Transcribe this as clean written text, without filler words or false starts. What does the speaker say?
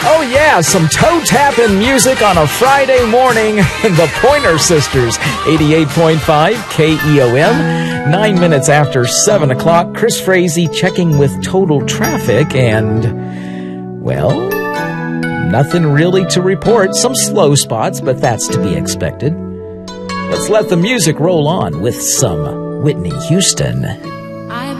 Oh yeah, some toe-tapping music on a Friday morning. The Pointer Sisters, 88.5 KEOM. 9 minutes after 7 o'clock, Chris Frazee checking with total traffic and, well, nothing really to report. Some slow spots, but that's to be expected. Let's let the music roll on with some Whitney Houston.